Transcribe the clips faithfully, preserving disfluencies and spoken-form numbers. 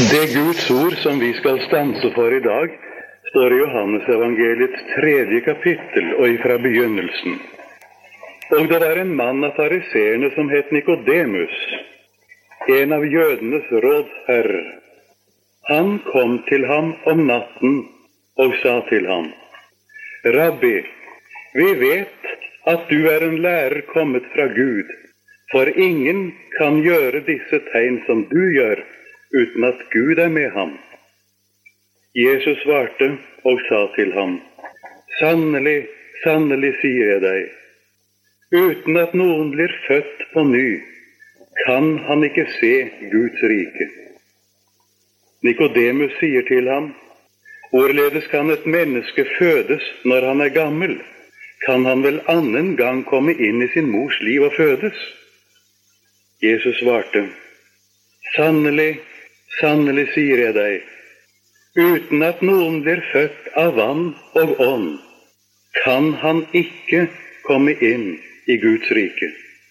Det Guds ord som vi skal stanse for i dag, står i Johannes evangeliets tredje kapittel og ifra begynnelsen. Og det var en mann av fariseerne som het Nikodemus, en av jødenes rådsherrer. Han kom til ham om natten og sa til ham: Rabbi, vi vet at du er en lærer kommet fra Gud, for ingen kan gjøre disse tegn som du gjør, uten at Gud er med ham. Jesus svarte og sa til ham: Sannelig, sannelig sier jeg deg, uten at noen blir født på ny, kan han ikke se Guds rike. Nikodemus sier til ham: Hvorledes kan et menneske fødes når han er gammel? Kan han vel annen gang komme inn i sin mors liv og fødes? Jesus svarte: Sannelig, sannelig sier jeg deg, uten at noen blir født av vann og ånd, kan han ikke komme inn i Guds rike.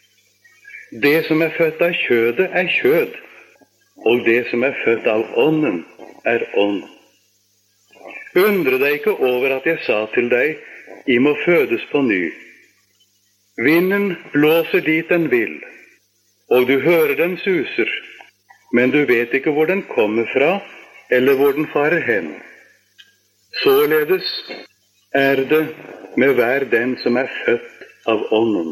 Det som er født av kjødet, er kjød, og det som er født av ånden, er ånd. Undre deg ikke over at jeg sa til deg, I må fødes på ny. Vinden blåser dit den vil, og du hører den suser, men du vet ikke hvor den kommer fra, eller hvor den farer hen. Således er det med hver den som er født av ånden.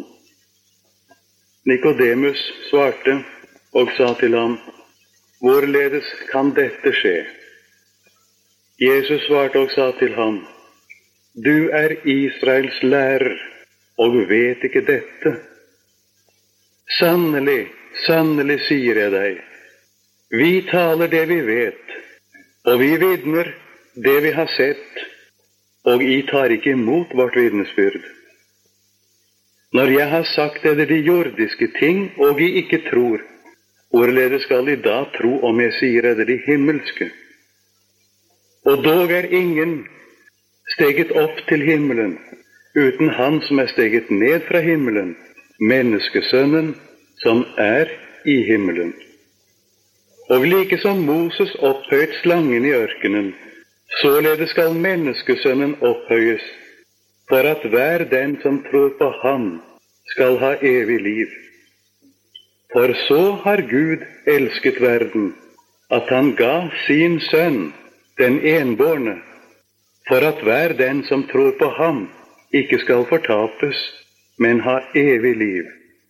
Nikodemus svarte og sa til ham: Hvorledes kan dette skje? Jesus svarte og sa til ham: Du er Israels lærer, og vet ikke dette. Sannelig, sannelig sier jeg deg, vi taler det vi vet, og vi vitner det vi har sett, og I tar ikke imot vårt vitnesbyrd. Når jeg har sagt dere de jordiske ting, og I ikke tror, hvorledes skal I da tro om jeg sier dere de himmelske? Og dog er ingen steget opp til himmelen, uten han som er steget ned fra himmelen, menneskesønnen som er I himmelen. Og like som Moses opphøyt slangen I ørkenen, således skal menneskesønnen opphøyes, for at hver den som tror på ham skal ha evig liv. For så har Gud elsket verden, at han ga sin sønn, den enbårne, for at hver den som tror på ham ikke skal fortapes, men ha evig liv.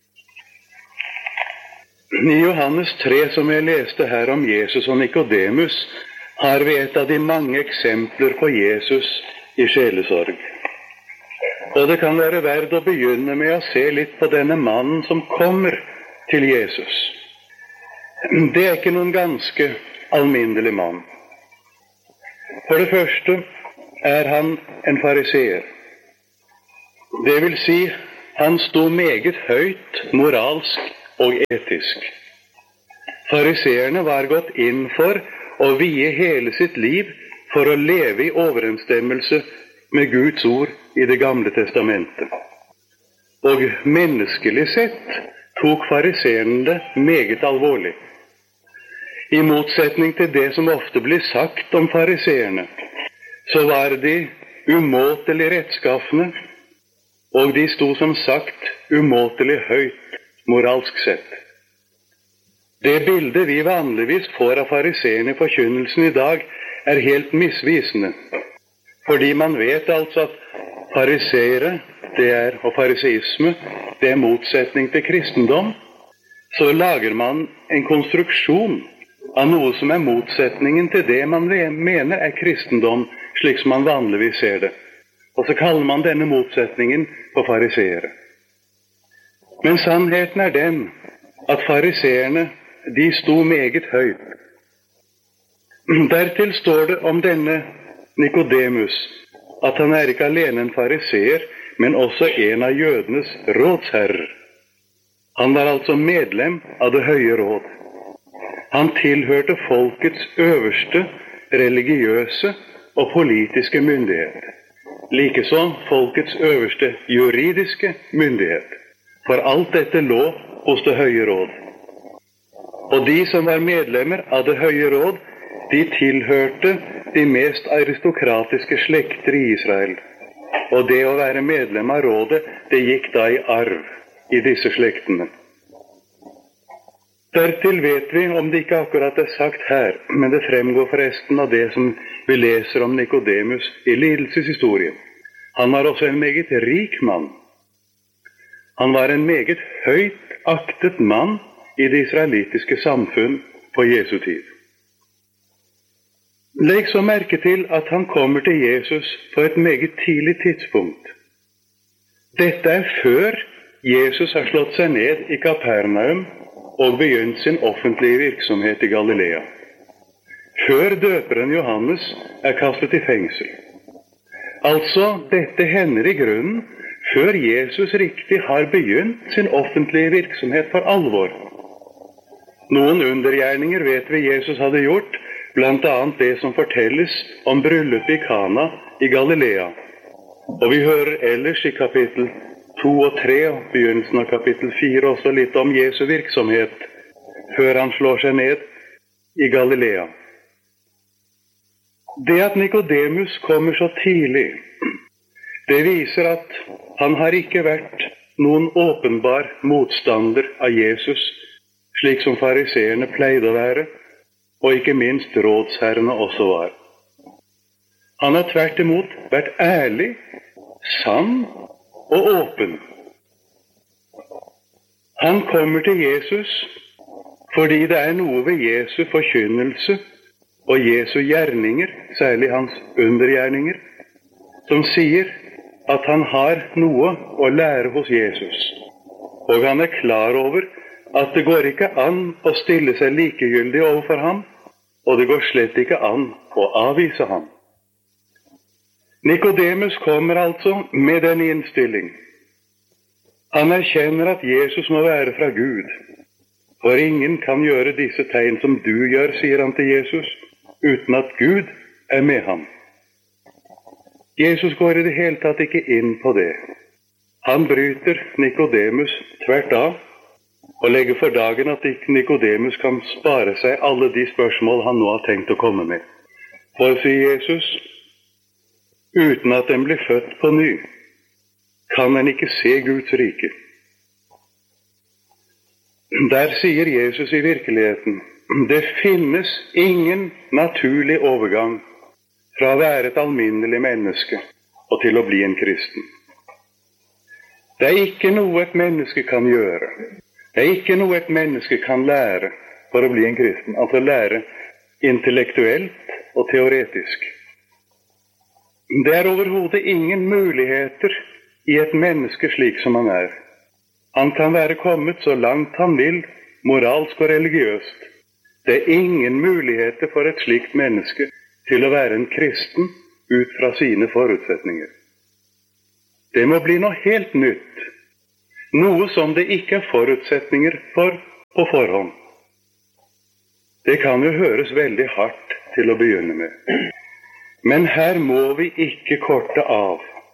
I Johannes tre, som jeg leste her om Jesus og Nikodemus, har vi et av de mange eksempler på Jesus I sjelesorg. Og det kan være verdt å begynne med å se litt på denne mannen som kommer til Jesus. Det er ikke noen ganske alminnelig mann. For det første er han en fariseer. Det vil si, han sto meget høyt moralsk og etisk. Fariseerne var gått inn for å vie hele sitt liv for å leve I overensstemmelse med Guds ord I det gamle testamentet. Og menneskelig sett tok fariseerne det meget alvorlig. I motsetning til det som ofte blir sagt om fariseerne, så var de umåtelig rettskaffende, og de sto som sagt umåtelig høyt moralsk sett. Det bildet vi vanligvis får av fariseerne I forkynnelsen I dag, er helt misvisende, fordi man vet altså at fariseere, det er, og fariseisme, det er motsetning til kristendom. Så lager man en konstruksjon av noe som er motsetningen til det man mener er kristendom, slik som man vanligvis ser det. Og så kaller man denne motsetningen for fariseere. Men sannheten er den at fariseerne, de sto meget høyt. Dertil står det om denne Nikodemus at han er ikke alene en fariseer, men også en av jødenes rådsherrer. Han var altså medlem av det høye råd. Han tilhørte folkets øverste religiøse og politiske myndighet. Likeså folkets øverste juridiske myndighet. For alt dette lå hos det høye råd. Og de som var medlemmer av det høye råd, De tilhørte de mest aristokratiske slekter i Israel, og det å være medlem av rådet, det gikk da i arv i disse slektene. Dertil vet vi, om det ikke akkurat er sagt her, men det fremgår forresten av det som vi leser om Nikodemus i lidelseshistorien. Han var også en meget rik mann. Han var en meget høyt aktet mann i det israelitiske samfunn på Jesu tid. Legg så merke til at han kommer til Jesus på et meget tidlig tidspunkt. Dette er før Jesus har slått seg ned i Kapernaum og begynt sin offentlige virksomhet i Galilea. Før døperen Johannes er kastet i fengsel. Altså, dette hender i grunnen før Jesus riktig har begynt sin offentlige virksomhet for alvor. Noen undergjerninger vet vi Jesus hadde gjort, blant annet det som fortelles om bryllupet i Kana i Galilea. Og vi hører ellers i kapittel to og tre og begynnelsen av kapittel fire også litt om Jesu virksomhet før han slår seg ned i Galilea. Det at Nikodemus kommer så tidlig, det viser at han har ikke vært noen åpenbar motstander av Jesus, slik som fariseerne pleide å være, og ikke minst rådsherrene også var. Han har tvert imot vært ærlig, sann og åpen. Han kommer til Jesus fordi det er noe ved Jesu forkynnelse og Jesu gjerninger, særlig hans undergjerninger, som sier at han har noe å lære hos Jesus. Og han er klar over at det går ikke an å stille seg likegyldig overfor ham, og det går slett ikke an å avvise ham. Nikodemus kommer altså med den innstilling. Han erkjenner at Jesus må være fra Gud, for ingen kan gjøre disse tegn som du gjør, sier han til Jesus, uten at Gud er med ham. Jesus går i det hele tatt ikke inn på det. Han bryter Nikodemus tvert av, og legger for dagen at ikke Nikodemus kan spare seg alle de spørsmål han nå har tenkt å komme med. For, sier Jesus, uten at den blir født på ny, kan en ikke se Guds rike. Der sier Jesus i virkeligheten, det finnes ingen naturlig overgang fra å være et alminnelig menneske og til å bli en kristen. Det er ikke noe et menneske kan gjøre. Det er ikke noe et menneske kan lære for å bli en kristen, altså lære intellektuelt og teoretisk. Det er overhodet ingen muligheter i et menneske slik som han er. Han kan være kommet så langt han vil, moralsk og religiøst. Det er ingen muligheter for et slikt menneske til å være en kristen ut fra sine forutsetninger. Det må bli noe helt nytt. Noe som det ikke er forutsetninger for på forhånd. Det kan jo høres veldig hardt til å begynne med. Men her må vi ikke korte av.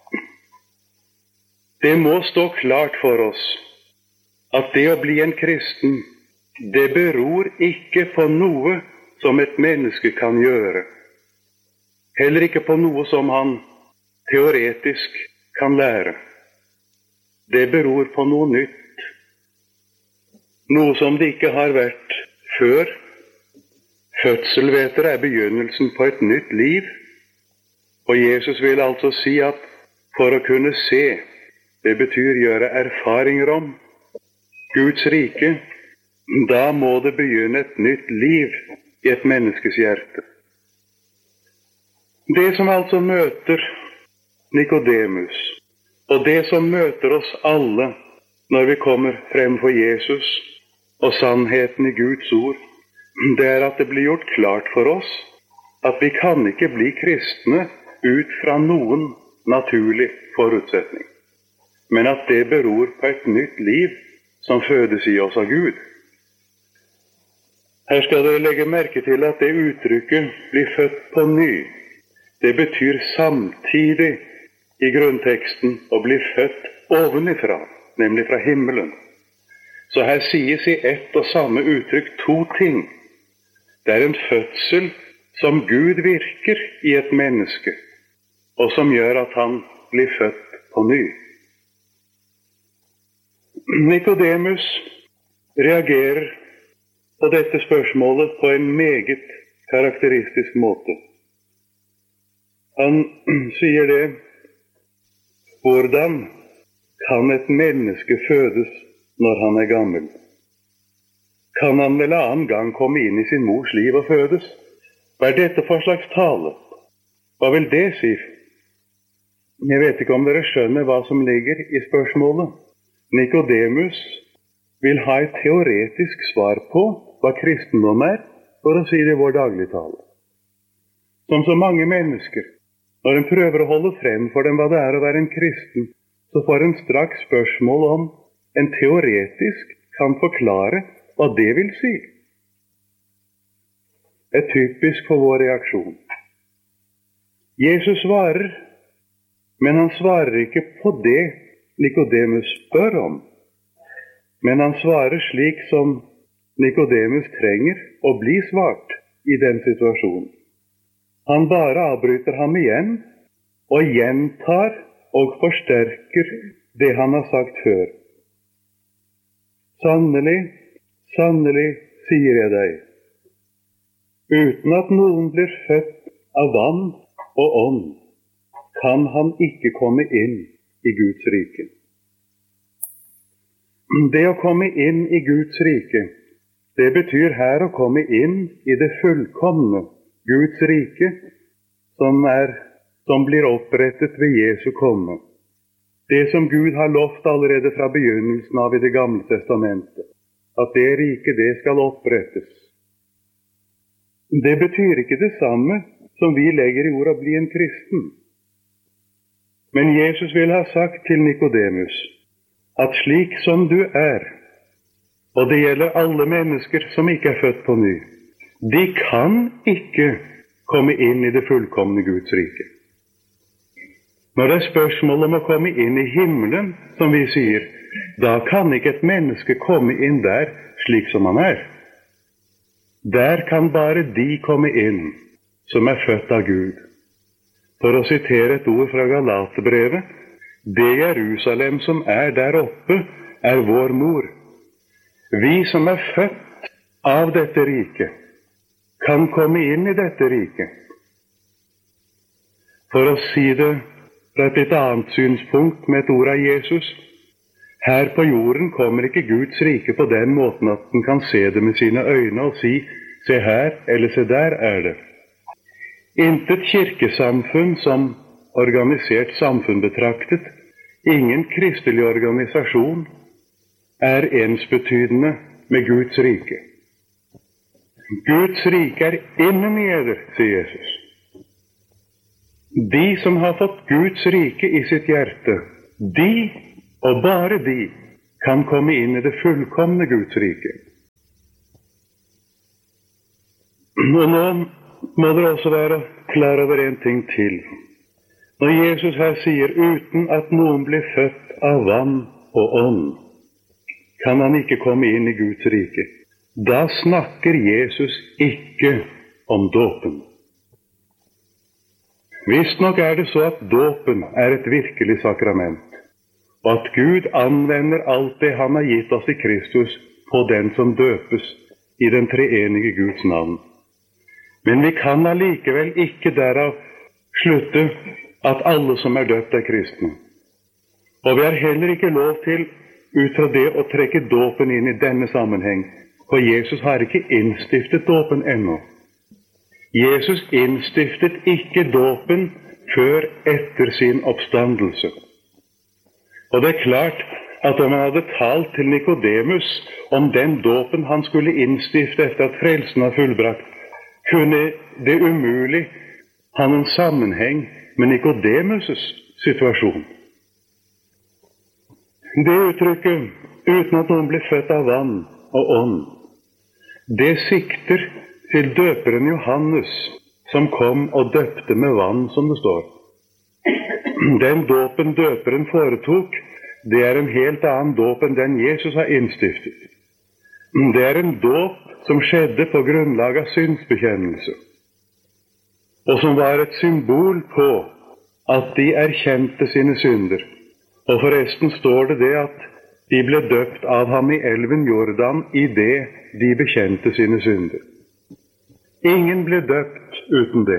Det må stå klart for oss at det å bli en kristen, det beror ikke på noe som et menneske kan gjøre. Heller ikke på noe som han teoretisk kan lære. Det beror på noe nytt. Noe som det ikke har vært før. Fødsel, vet dere, er begynnelsen på et nytt liv. Og Jesus vil altså si at for å kunne se, det betyr gjøre erfaringer om Guds rike, da må det begynne et nytt liv i et menneskes hjerte. Det som altså møter Nikodemus, og det som møter oss alle når vi kommer frem for Jesus og sannheten i Guds ord, det er at det blir gjort klart for oss at vi kan ikke bli kristne ut fra noen naturlig forutsetning, men at det beror på et nytt liv som fødes i oss av Gud. Her skal dere legge merke til at det uttrykket blir født på ny. Det betyr samtidig i grunnteksten å bli født ovenifra, nemlig fra himmelen. Så her sies i ett og samme uttrykk to ting. Det er en fødsel som Gud virker i et menneske, og som gjør at han blir født på ny. Nikodemus reagerer på dette spørsmålet på en meget karakteristisk måte. Han sier det: hvordan kan et menneske fødes når han er gammel? Kan han vel annen gang komme inn i sin mors liv og fødes? Hva er dette for slags tale? Hva vil det si? Jeg vet ikke om dere skjønner hva som ligger i spørsmålet. Nikodemus vil ha et teoretisk svar på hva kristendom er, for å si det i vår dagligtale. Som så mange mennesker, når en prøver å holde frem for dem hva det er å være en kristen, så får en straks spørsmål om en teoretisk kan forklare hva det vil si. Det er typisk for vår reaksjon. Jesus svarer, men han svarer ikke på det Nikodemus spør om. Men han svarer slik som Nikodemus trenger å bli svart i den situasjonen. Han bare avbryter ham igjen, og gjentar og forsterker det han har sagt før. Sannelig, sannelig, sier jeg deg, uten at noen blir født av vann og ånd, kan han ikke komme inn i Guds rike. Det å komme inn i Guds rike, det betyr her å komme inn i det fullkomne Guds rike, som, er, som blir opprettet ved Jesu komme. Det som Gud har lovt allerede fra begynnelsen av i det gamle testamentet, at det riket det skal opprettes. Det betyr ikke det samme som vi legger i ord å bli en kristen. Men Jesus vil ha sagt til Nikodemus at slik som du er, og det gjelder alle mennesker som ikke er født på ny, de kan ikke komme inn i det fullkomne Guds rike. Når det er spørsmål om å komme inn i himmelen, som vi sier, da kan ikke et menneske komme inn der slik som han er. Der kan bare de komme inn som er født av Gud. For å sitere et ord fra Galaterbrevet, det Jerusalem som er der oppe, er vår mor. Vi som er født av dette riket, kan komme inn i dette riket. For å si det fra et litt annet synspunkt med et ord av Jesus, her på jorden kommer ikke Guds rike på den måten at den kan se det med sine øyne og si, se her, eller se der er det. Intet kirkesamfunn som organisert samfunn betraktet, ingen kristelig organisasjon, er ensbetydende med Guds rike. Guds rike er innen i eder, sier Jesus. De som har fått Guds rike i sitt hjerte, de, og bare de, kan komme inn i det fullkomne Guds rike. Og nå må dere også være klar over en ting til. Når Jesus her sier uten at noen blir født av vann og ånd, kan han ikke komme inn i Guds rike. Da snakker Jesus ikke om dåpen. Visstnok er det så at dåpen er et virkelig sakrament, og at Gud anvender alt det han har gitt oss i Kristus på den som døpes i den treenige Guds navn. Men vi kan allikevel ikke derav slutte at alle som er døpt er kristne. Og vi har heller ikke lov til, ut fra det, å trekke dåpen inn i denne sammenheng, for Jesus har ikke innstiftet dåpen ennå. Jesus innstiftet ikke dåpen før etter sin oppstandelse. Og det er klart at om han hadde talt til Nikodemus om den dåpen han skulle innstifte etter at frelsen var fullbrakt, kunne det umulig ha noen sammenheng med Nikodemus' situasjon. Det uttrykket, uten at noen blir født av vann og ånd, det sikter til døperen Johannes, som kom og døpte med vann, som det står. Den dåpen døperen foretok, det er en helt annen dåp enn den Jesus har innstiftet. Det er en dåp som skjedde på grunnlag av synsbekjennelse. og som var et symbol på at de erkjente sine synder. Og forresten står det det at de ble døpt av ham i elven Jordan i det de bekjente sine synder. Ingen ble døpt uten det.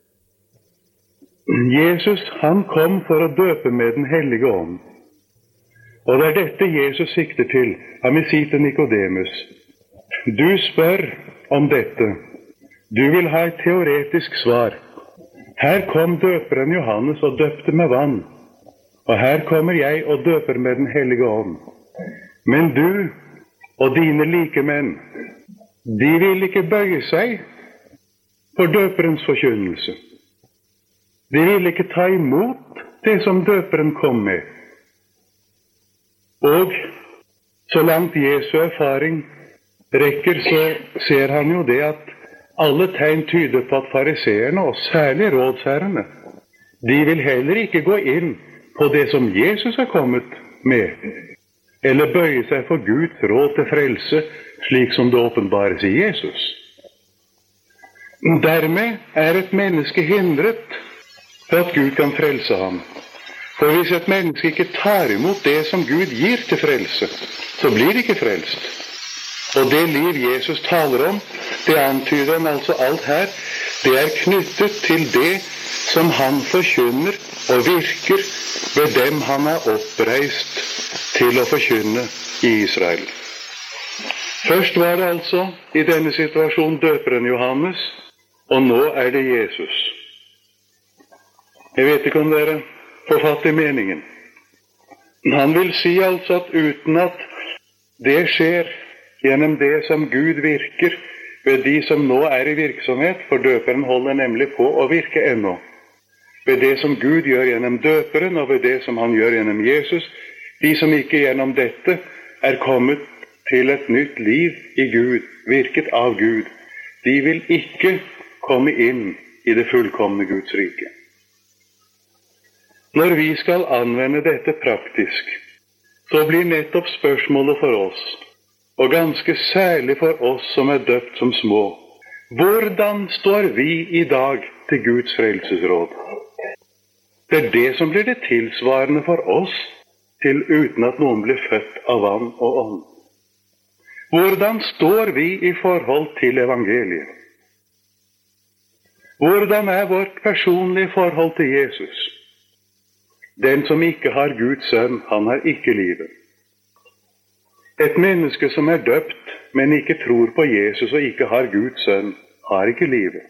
Jesus, han kom for å døpe med den hellige ånd. Og det er dette Jesus sikter til. Han vil si til Nikodemus: du spør om dette. Du vil ha et teoretisk svar. Her kom døperen Johannes og døpte med vann. Og her kommer jeg og døper med den hellige ånd. Men du og dine likemenn, de vil ikke bøye seg for døperens forkynnelse. De vil ikke ta imot det som døperen kom med. Og så langt Jesu erfaring rekker, så ser han jo det at alle tegn tyder på at fariseerne, og særlig rådsherrene, de vil heller ikke gå inn på det som Jesus er kommet med, eller bøye seg for Guds råd til frelse, slik som det åpenbares i Jesus. Dermed er et menneske hindret for at Gud kan frelse ham. For hvis et menneske ikke tar imot det som Gud gir til frelse, så blir det ikke frelst. Og det liv Jesus taler om, det antyder han altså alt her, det er knyttet til det som han forkynner og virker ved dem han er oppreist til å forkynne i Israel. Først var det altså i denne situasjonen døperen Johannes, og nå er det Jesus. Jeg vet ikke om dere får fatt i meningen. Han vil si altså at uten at det skjer gjennom det som Gud virker ved de som nå er i virksomhet, for døperen holder nemlig på å virke ennå, ved det som Gud gjør gjennom døperen og ved det som han gjør gjennom Jesus, de som ikke gjennom dette er kommet til et nytt liv i Gud, virket av Gud, de vil ikke komme inn i det fullkomne Guds rike. Når vi skal anvende dette praktisk, så blir nettopp spørsmålet for oss, og ganske særlig for oss som er døpt som små, hvordan står vi i dag til Guds frelsesråd? Det er det som blir det tilsvarende for oss, til uten at noen blir født av vann og ånd. Hvordan står vi i forhold til evangeliet? Hvordan er vårt personlige forhold til Jesus? Den som ikke har Guds sønn, han har ikke livet. Et menneske som er døpt, men ikke tror på Jesus og ikke har Guds sønn, har ikke livet.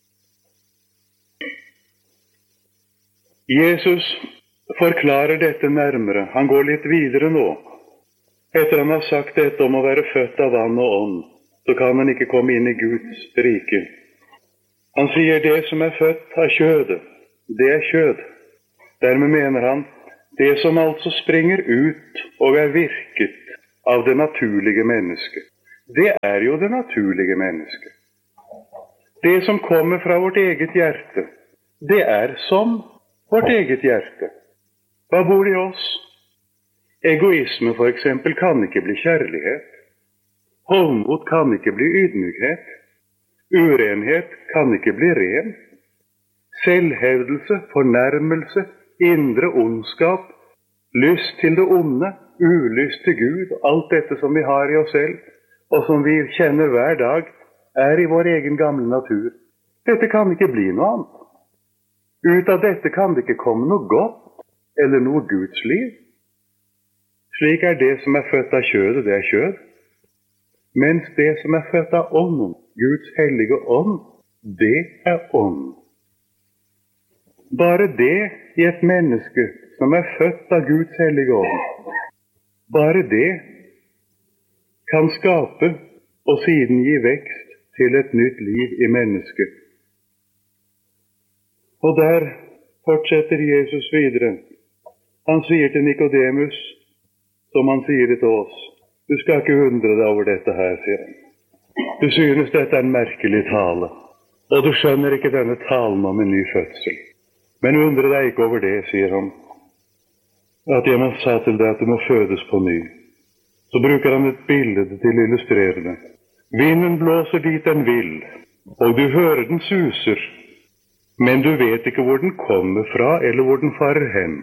Jesus forklarer dette nærmere. Han går litt videre nå. Etter han har sagt dette om å være født av vann og ånd, så kan han ikke komme inn i Guds rike. Han sier det som er født av kjødet, det er kjød. Dermed mener han det som altså springer ut og er virket av det naturlige mennesket. Det er jo det naturlige mennesket. Det som kommer fra vårt eget hjerte, det er som vårt eget hjerte. Hva bor i oss? Egoisme for eksempel kan ikke bli kjærlighet. Hovmod kan ikke bli ydmykhet. Urenhet kan ikke bli ren. Selvhevdelse, fornærmelse, indre ondskap, lyst til det onde, ulyst til Gud, alt dette som vi har i oss selv, og som vi kjenner hver dag, er i vår egen gamle natur. Dette kan ikke bli noe annet. Ut av dette kan det ikke komme noe godt, eller noe Guds liv. Slik er det som er født av kjødet, det er kjød. Mens det som er født av ånden, Guds hellige ånd, det er ånd. Bare det i et menneske som er født av Guds hellige ånd, bare det kan skape og siden gi vekst til et nytt liv i mennesket. Og der fortsetter Jesus videre. Han sier til Nikodemus, som han sier det til oss, du skal ikke undre deg over dette her, sier han. Du synes dette er en merkelig tale, og du skjønner ikke denne talen om en ny fødsel. Men undre deg ikke over det, sier han, at jeg må sa til deg at du må fødes på ny. Så bruker han et bilde til å illustrere det. Vinden blåser dit den vil, og du hører den suser, men du vet ikke hvor den kommer fra, eller hvor den farer hen.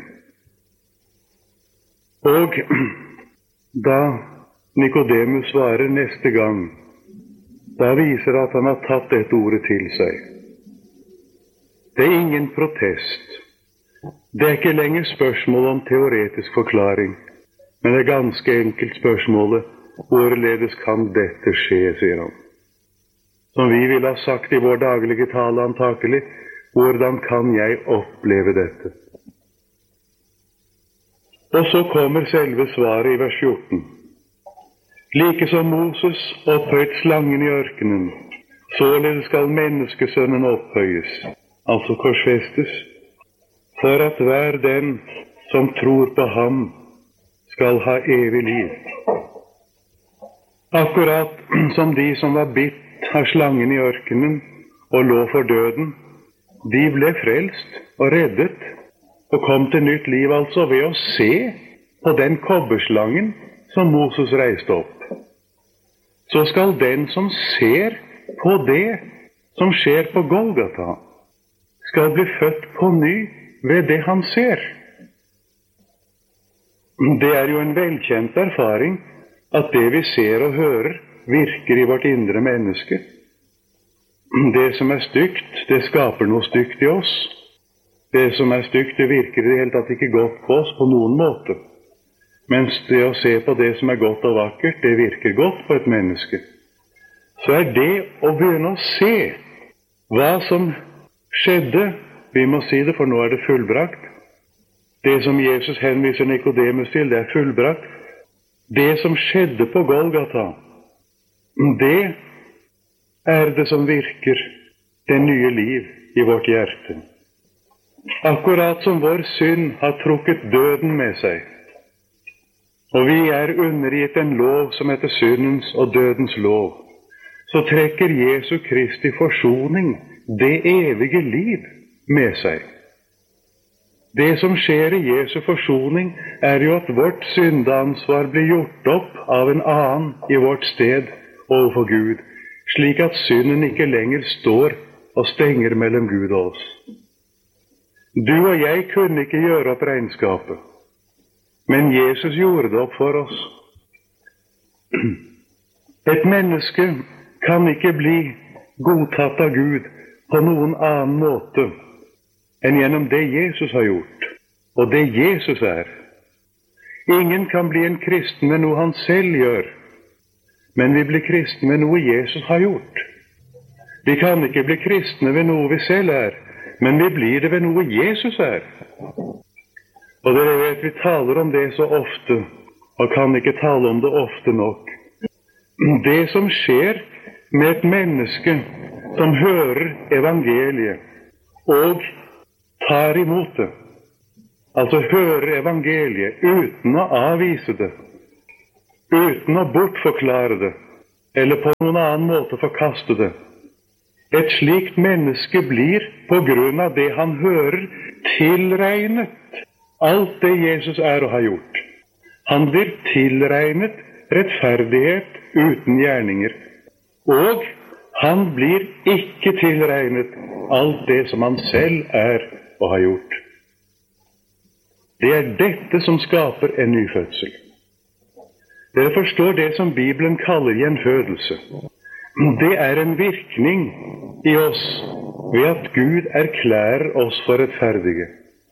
Og da Nikodemus svarer neste gang, da viser det at han har tatt dette ordet til seg. Det er ingen protest. Det er ikke lenger spørsmål om teoretisk forklaring, men det er ganske enkelt spørsmålet, hvorledes kan dette skje, sier han. Som vi ville ha sagt i vår daglige tale antakelig, hvordan kan jeg oppleve dette? Og så kommer selve svaret i vers fjorten. Like som Moses opphøyt slangen i ørkenen, således skal menneskesønnen opphøyes, altså korsfestes, for at hver den som tror på ham skal ha evig liv. Akkurat som de som var bitt av slangen i ørkenen og lå for døden, de ble frelst og reddet og kom til nytt liv, altså ved å se på den kobberslangen som Moses reiste opp. Så skal den som ser på det som skjer på Golgata, skal bli født på ny ved det han ser. Det er jo en velkjent erfaring at det vi ser og hører, virker i vårt indre menneske. Det som er stygt, det skaper noe stygt i oss. Det som er stygt, det virker i det hele tatt ikke godt på oss på noen måte. Mens det å se på det som er godt og vakkert, det virker godt på et menneske. Så er det å begynne å se hva som skjedde, vi må si det, for nå er det fullbrakt. Det som Jesus henviser Nikodemus til, det er fullbrakt. Det som skjedde på Golgata, det er det som virker det nye liv i vårt hjerte. Akkurat som vår synd har trukket døden med seg, og vi er undergitt en lov som heter syndens og dødens lov, så trekker Jesu Kristi forsoning det evige liv med seg. Det som skjer i Jesu forsoning, er jo at vårt syndeansvar blir gjort opp av en annen i vårt sted overfor Gud, slik at synden ikke lenger står og stenger mellom Gud og oss. Du og jeg kunne ikke gjøre opp regnskapet, men Jesus gjorde det opp for oss. Et menneske kan ikke bli godtatt av Gud på noen annen måte enn gjennom det Jesus har gjort, og det Jesus er. Ingen kan bli en kristen med noe han selv gjør, men vi blir kristne ved noe Jesus har gjort. Vi kan ikke bli kristne ved noe vi selv er, men vi blir det ved noe Jesus er. Og dere vet, vi taler om det så ofte, og kan ikke tale om det ofte nok. Det som skjer med et menneske som hører evangeliet og tar imot det, altså hører evangeliet uten å avvise det, uten å bortforklare det, eller på noen annen måte forkaste det. Et slikt menneske blir, på grunn av det han hører, tilregnet alt det Jesus er og har gjort. Han blir tilregnet rettferdighet uten gjerninger, og han blir ikke tilregnet alt det som han selv er og har gjort. Det er dette som skaper en ny fødsel. Dere forstår det som Bibelen kaller gjenfødelse. Det er en virkning i oss ved at Gud erklærer oss for rettferdige.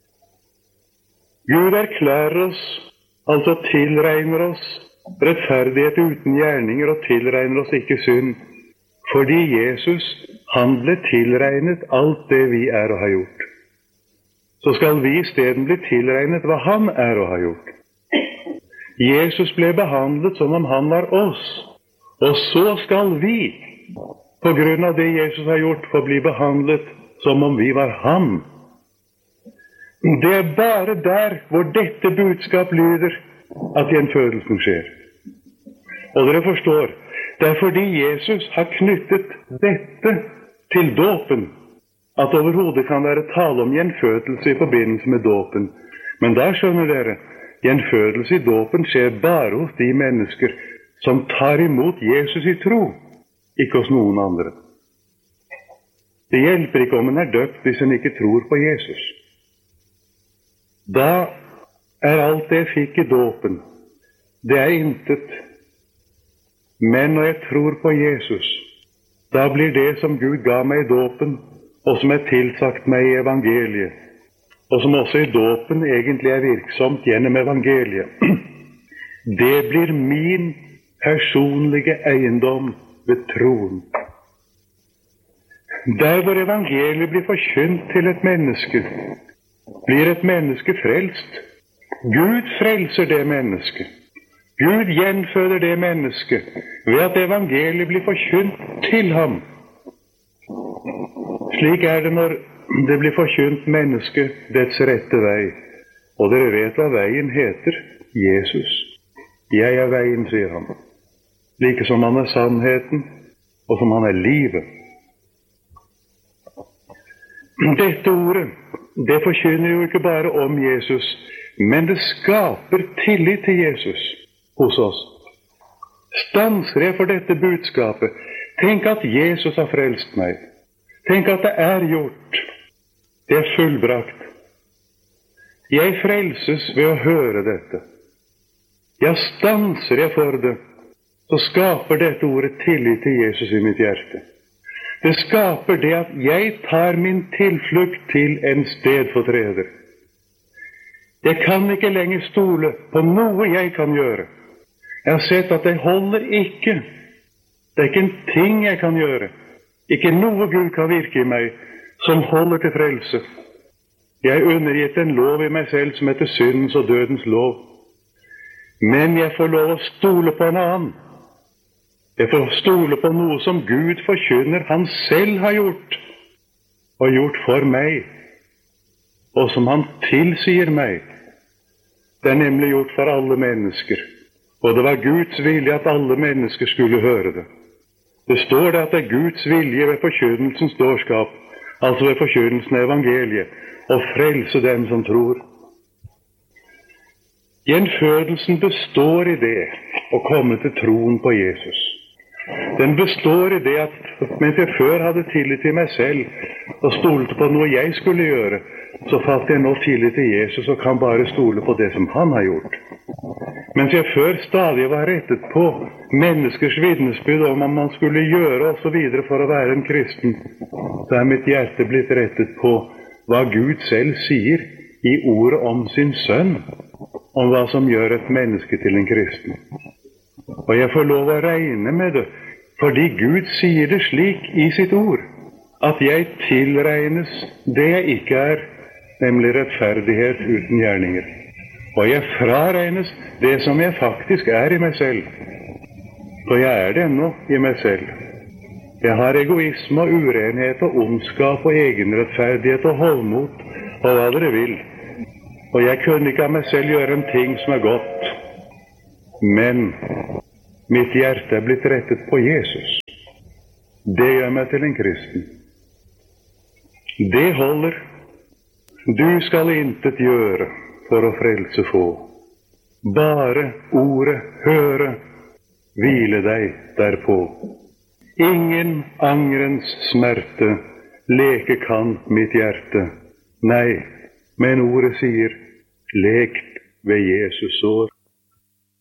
Gud erklærer oss, altså tilregner oss, rettferdighet uten gjerninger og tilregner oss ikke synd, fordi Jesus, han ble tilregnet alt det vi er og har gjort. Så skal vi i stedet bli tilregnet hva han er og har gjort. Jesus ble behandlet som om han var oss, og så skal vi, på grunn av det Jesus har gjort, få bli behandlet som om vi var ham. Det er bare der hvor dette budskap lyder at gjenfødelsen skjer. Og dere forstår, det er fordi Jesus har knyttet dette til dåpen, at overhodet kan være tale om gjenfødelse i forbindelse med dåpen. Men da skjønner dere, gjenfødelse i dåpen skjer bare hos de mennesker som tar imot Jesus i tro, ikke hos noen andre. Det hjelper ikke om en er døpt hvis en ikke tror på Jesus. Da er alt det jeg fikk i dåpen, det er intet. Men når jeg tror på Jesus, da blir det som Gud ga meg i dåpen, og som er tilsagt meg i evangeliet, og som også i dåpen egentlig er virksomt gjennom evangeliet, det blir min personlige eiendom ved troen. Der hvor evangeliet blir forkynt til et menneske, blir et menneske frelst. Gud frelser det mennesket. Gud gjenføder det mennesket ved at evangeliet blir forkynt til ham. Slik er det når det blir forkynt mennesket dets rette vei. Og dere vet hva veien heter. Jesus. Jeg er veien, sier han. Like som han er sannheten, og som han er livet. Dette ordet, det forkynner jo ikke bare om Jesus, men det skaper tillit til Jesus hos oss. Stanser jeg for dette budskapet? Tenk at Jesus har frelst meg. Tenk at det er gjort. Det er fullbrakt. Jeg frelses ved å høre dette. Ja, stanser jeg for det, så skaper dette ordet tillit til Jesus i mitt hjerte. Det skaper det at jeg tar min tilflukt til en stedfortreder. Jeg kan ikke lenger stole på noe jeg kan gjøre. Jeg har sett at det holder ikke. Det er ikke en ting jeg kan gjøre. Ikke noe Gud kan virke i meg som holder til frelse. Jeg er undergitt en lov i meg selv som heter syndens og dødens lov. Men jeg får lov å stole på en annen. Jeg får stole på noe som Gud forkynner han selv har gjort, og gjort for meg, og som han tilsier meg. Det er nemlig gjort for alle mennesker, og det var Guds vilje at alle mennesker skulle høre det. Det står det at det er Guds vilje ved forkynnelsens dårskap, altså ved forkynnelsen av evangeliet, å frelse dem som tror. Gjenfødelsen består i det å komme til troen på Jesus. Den består i det at mens jeg før hadde tillit til meg selv og stolte på noe jeg skulle gjøre, så falt jeg nå tillit til Jesus og kan bare stole på det som han har gjort. Mens jeg før stadig var rettet på menneskers vitnesbyrd om hva man skulle gjøre og så videre for å være en kristen, så er mitt hjerte blitt rettet på hva Gud selv sier i ordet om sin sønn, om hva som gjør et menneske til en kristen. Og jeg får lov å regne med det, fordi Gud sier det slik i sitt ord, at jeg tilregnes det jeg ikke er, nemlig rettferdighet uten gjerninger. Og jeg fraregnes det som jeg faktisk er i meg selv. For jeg er det ennå i meg selv. Jeg har egoisme og urenhet og ondskap og egenrettferdighet og hovmot og hva dere vil. Og jeg kunne ikke av meg selv gjøre en ting som er godt. Men mitt hjerte er blitt rettet på Jesus. Det gjør meg til en kristen. Det holder. Du skal intet gjøre for å frelse få. Bare ordet høre, hvile deg derpå. Ingen angrens smerte leke kan mitt hjerte. Nei, men ordet sier, lek ved Jesus sår.